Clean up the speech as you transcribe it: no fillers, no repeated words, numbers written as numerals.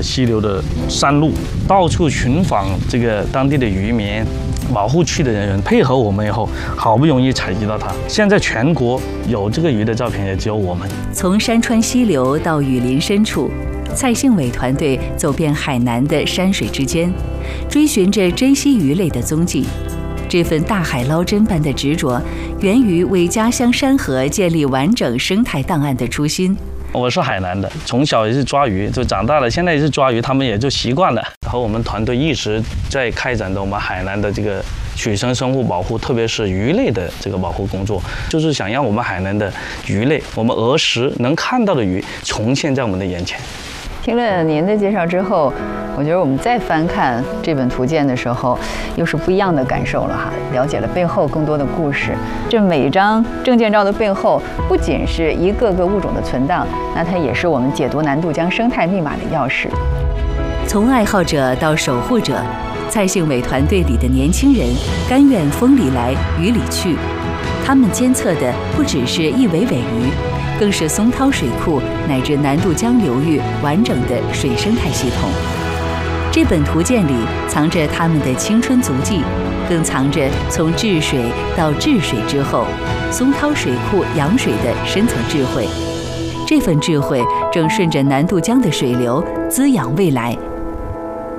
个溪流的山路，到处寻访这个当地的渔民。保护区的人员配合我们以后，好不容易采集到它。现在全国有这个鱼的照片也只有我们。 从山川溪流到雨林深处，蔡幸伟团队走遍海南的山水之间，追寻着珍稀鱼类的踪迹。这份大海捞针般的执着，源于为家乡山河建立完整生态档案的初心。 我是海南的，从小也是抓鱼，就长大了，现在也是抓鱼，他们也就习惯了。和我们团队一直在开展着我们海南的这个水生生物保护，特别是鱼类的这个保护工作，就是想让我们海南的鱼类，我们儿时能看到的鱼重现在我们的眼前。 听了您的介绍之后，我觉得我们再翻看这本图鉴的时候，又是不一样的感受了哈，了解了背后更多的故事。这每一张证件照的背后，不仅是一个个物种的存档，那它也是我们解读南渡江生态密码的钥匙。 从爱好者到守护者，蔡幸伟团队里的年轻人甘愿风里来雨里去，他们监测的不只是一尾尾鱼，更是松涛水库乃至南渡江流域完整的水生态系统。这本图鉴里藏着他们的青春足迹，更藏着从治水到治水之后，松涛水库养水的深层智慧。这份智慧正顺着南渡江的水流滋养未来，